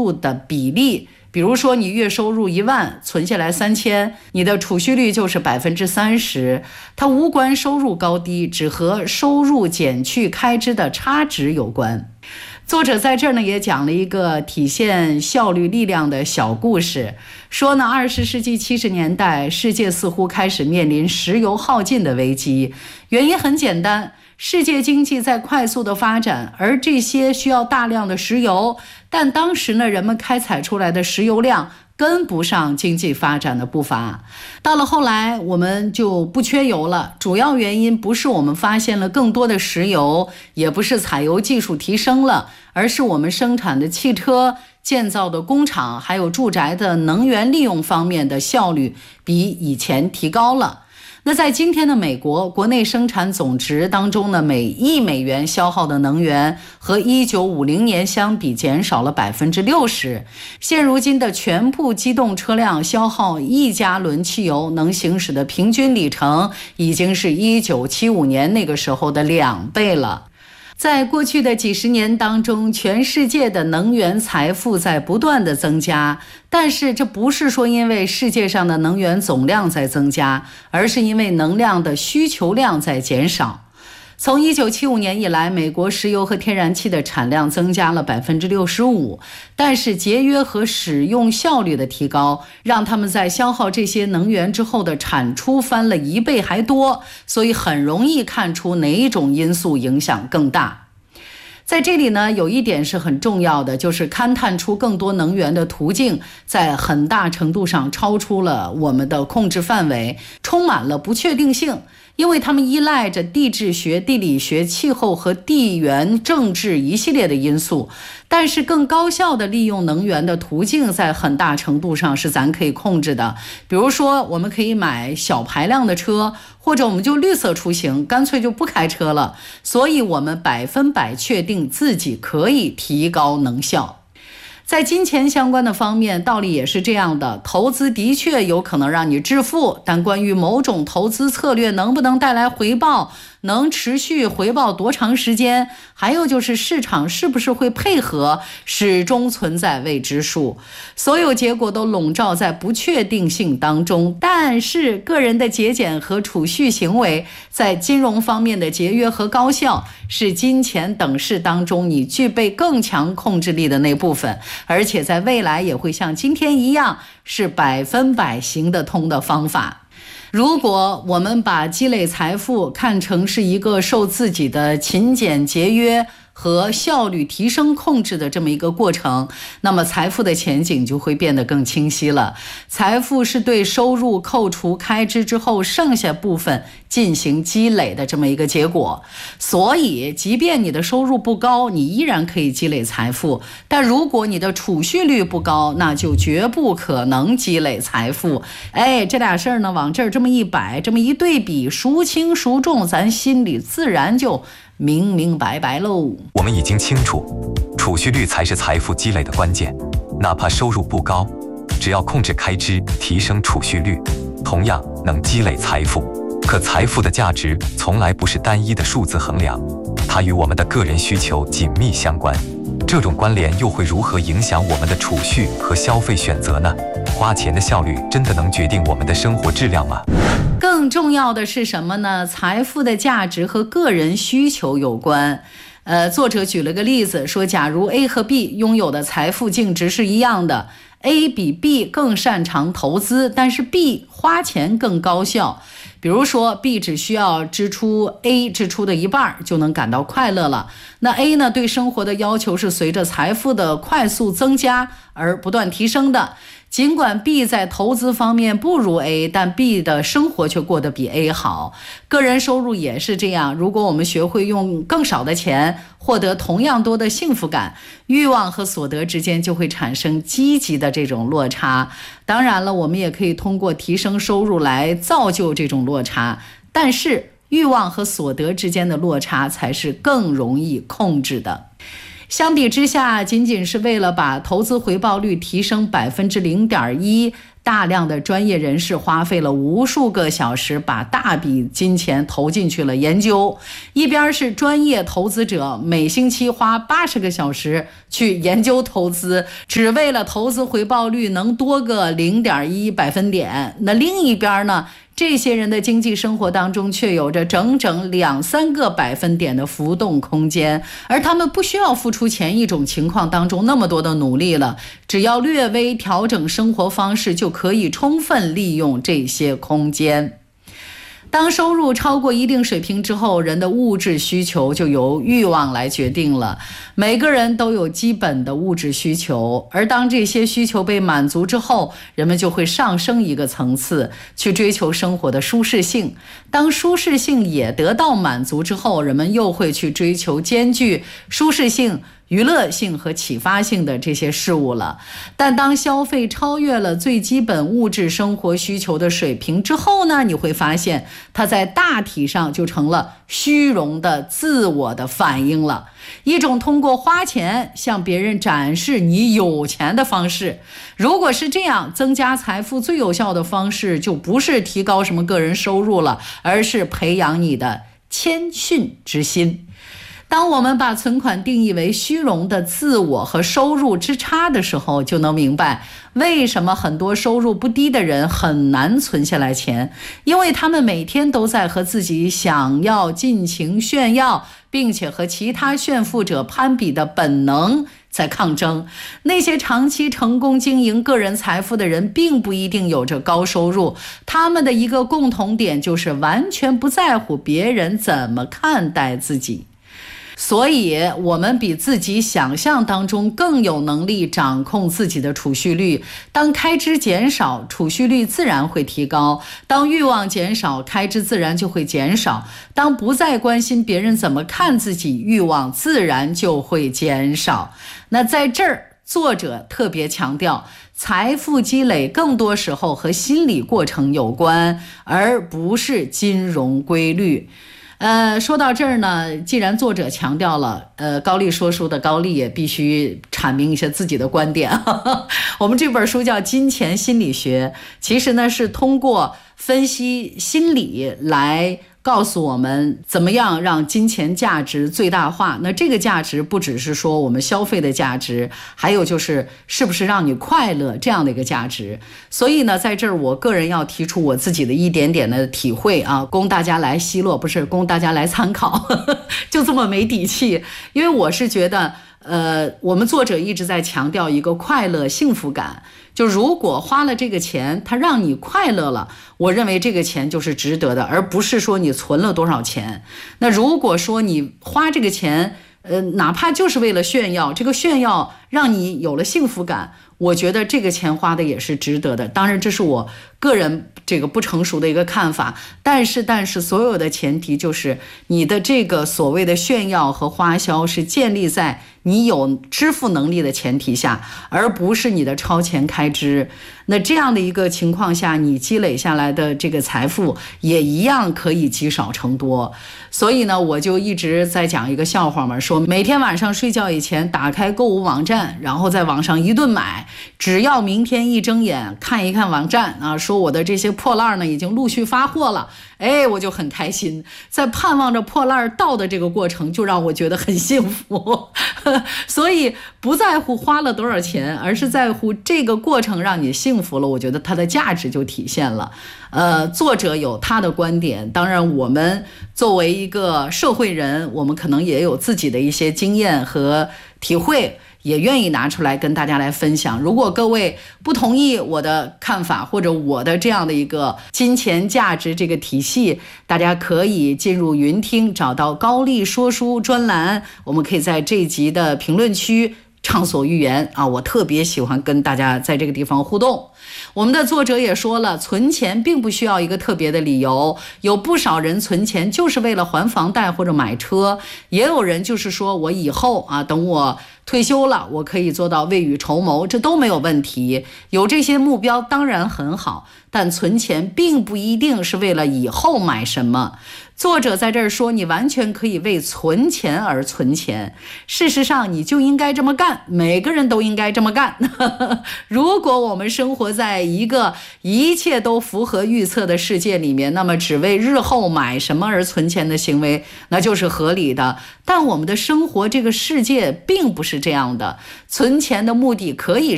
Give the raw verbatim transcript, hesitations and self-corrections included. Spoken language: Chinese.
入的比例。比如说你月收入一万，存下来三千，你的储蓄率就是百分之三十。它无关收入高低，只和收入减去开支的差值有关。作者在这儿呢也讲了一个体现效率力量的小故事，说呢二十世纪七十年代，世界似乎开始面临石油耗尽的危机。原因很简单，世界经济在快速的发展，而这些需要大量的石油，但当时呢人们开采出来的石油量跟不上经济发展的步伐。到了后来我们就不缺油了，主要原因不是我们发现了更多的石油，也不是采油技术提升了，而是我们生产的汽车、建造的工厂还有住宅的能源利用方面的效率比以前提高了。那在今天的美国，国内生产总值当中呢，每亿美元消耗的能源和一九五零年相比减少了百分之六十。现如今的全部机动车辆消耗一加仑汽油能行驶的平均里程，已经是一九七五年那个时候的两倍了。在过去的几十年当中，全世界的能源财富在不断的增加，但是这不是说因为世界上的能源总量在增加，而是因为能量的需求量在减少。从一九七五年以来，美国石油和天然气的产量增加了百分之六十五，但是节约和使用效率的提高，让他们在消耗这些能源之后的产出翻了一倍还多，所以很容易看出哪一种因素影响更大。在这里呢，有一点是很重要的，就是勘探出更多能源的途径，在很大程度上超出了我们的控制范围，充满了不确定性。因为他们依赖着地质学、地理学、气候和地缘政治一系列的因素，但是更高效的利用能源的途径在很大程度上是咱可以控制的。比如说我们可以买小排量的车，或者我们就绿色出行，干脆就不开车了。所以我们百分百确定自己可以提高能效。在金钱相关的方面，道理也是这样的，投资的确有可能让你致富，但关于某种投资策略能不能带来回报，能持续回报多长时间，还有就是市场是不是会配合，始终存在未知数。所有结果都笼罩在不确定性当中，但是个人的节俭和储蓄行为，在金融方面的节约和高效，是金钱等式当中你具备更强控制力的那部分，而且在未来也会像今天一样，是百分百行得通的方法。如果我们把积累财富看成是一个受自己的勤俭节约和效率提升控制的这么一个过程，那么财富的前景就会变得更清晰了。财富是对收入扣除开支之后剩下部分进行积累的这么一个结果。所以即便你的收入不高，你依然可以积累财富，但如果你的储蓄率不高，那就绝不可能积累财富。哎，这俩事儿呢往这儿这么一摆，这么一对比，孰轻孰重，咱心里自然就明明白白喽。 我们已经清楚，储蓄率才是财富积累的关键。哪怕收入不高，只要控制开支，提升储蓄率，同样能积累财富。可财富的价值从来不是单一的数字衡量，它与我们的个人需求紧密相关。这种关联又会如何影响我们的储蓄和消费选择呢？花钱的效率真的能决定我们的生活质量吗？ 更重要的是什么呢？财富的价值和个人需求有关。呃，作者举了个例子，说假如 A 和 B 拥有的财富净值是一样的， A 比 B 更擅长投资，但是 B 花钱更高效。比如说 B 只需要支出 A 支出的一半就能感到快乐了。那 A 呢，对生活的要求是随着财富的快速增加而不断提升的。尽管 B 在投资方面不如 A， 但 B 的生活却过得比 A 好。个人收入也是这样，如果我们学会用更少的钱获得同样多的幸福感，欲望和所得之间就会产生积极的这种落差。当然了，我们也可以通过提升收入来造就这种落差，但是欲望和所得之间的落差才是更容易控制的。相比之下，仅仅是为了把投资回报率提升百分之零点一， 大量的专业人士花费了无数个小时，把大笔金钱投进去了研究。一边是专业投资者每星期花八十个小时去研究投资，只为了投资回报率能多个 零点一 百分点。那另一边呢，这些人的经济生活当中却有着整整两三个百分点的浮动空间，而他们不需要付出前一种情况当中那么多的努力了，只要略微调整生活方式，就可以充分利用这些空间。当收入超过一定水平之后，人的物质需求就由欲望来决定了。每个人都有基本的物质需求，而当这些需求被满足之后，人们就会上升一个层次，去追求生活的舒适性。当舒适性也得到满足之后，人们又会去追求兼具舒适性、娱乐性和启发性的这些事物了。但当消费超越了最基本物质生活需求的水平之后呢，你会发现它在大体上就成了虚荣的自我的反应了，一种通过花钱向别人展示你有钱的方式。如果是这样，增加财富最有效的方式就不是提高什么个人收入了，而是培养你的谦逊之心。当我们把存款定义为虚荣的自我和收入之差的时候，就能明白为什么很多收入不低的人很难存下来钱，因为他们每天都在和自己想要尽情炫耀，并且和其他炫富者攀比的本能在抗争。那些长期成功经营个人财富的人并不一定有着高收入，他们的一个共同点就是完全不在乎别人怎么看待自己。所以我们比自己想象当中更有能力掌控自己的储蓄率。当开支减少，储蓄率自然会提高；当欲望减少，开支自然就会减少；当不再关心别人怎么看自己，欲望自然就会减少。那在这儿，作者特别强调，财富积累更多时候和心理过程有关，而不是金融规律。呃，说到这儿呢，既然作者强调了，呃，高丽说书的高丽也必须阐明一些自己的观点。我们这本书叫《金钱心理学》，其实呢是通过分析心理来告诉我们怎么样让金钱价值最大化。那这个价值不只是说我们消费的价值，还有就是是不是让你快乐这样的一个价值。所以呢，在这儿我个人要提出我自己的一点点的体会啊，供大家来奚落，不是供大家来参考。就这么没底气，因为我是觉得呃，我们作者一直在强调一个快乐幸福感，就如果花了这个钱它让你快乐了，我认为这个钱就是值得的，而不是说你存了多少钱。那如果说你花这个钱呃，哪怕就是为了炫耀，这个炫耀让你有了幸福感，我觉得这个钱花的也是值得的。当然这是我个人这个不成熟的一个看法，但是但是所有的前提就是你的这个所谓的炫耀和花销是建立在你有支付能力的前提下，而不是你的超前开支。那这样的一个情况下，你积累下来的这个财富也一样可以积少成多。所以呢，我就一直在讲一个笑话嘛，说每天晚上睡觉以前打开购物网站，然后在网上一顿买，只要明天一睁眼看一看网站啊，说我的这些破烂呢已经陆续发货了，哎，我就很开心。在盼望着破烂到的这个过程，就让我觉得很幸福。所以不在乎花了多少钱，而是在乎这个过程让你幸福了，我觉得它的价值就体现了。呃，作者有他的观点，当然我们作为一个社会人，我们可能也有自己的一些经验和体会，也愿意拿出来跟大家来分享。如果各位不同意我的看法，或者我的这样的一个金钱价值这个体系，大家可以进入云听，找到高丽说书专栏，我们可以在这一集的评论区畅所欲言啊！我特别喜欢跟大家在这个地方互动。我们的作者也说了，存钱并不需要一个特别的理由，有不少人存钱就是为了还房贷或者买车，也有人就是说我以后啊，等我退休了我可以做到未雨绸缪，这都没有问题。有这些目标当然很好，但存钱并不一定是为了以后买什么。作者在这儿说，你完全可以为存钱而存钱。事实上，你就应该这么干，每个人都应该这么干。如果我们生活在一个一切都符合预测的世界里面，那么只为日后买什么而存钱的行为，那就是合理的。但我们的生活这个世界并不是这样的，存钱的目的可以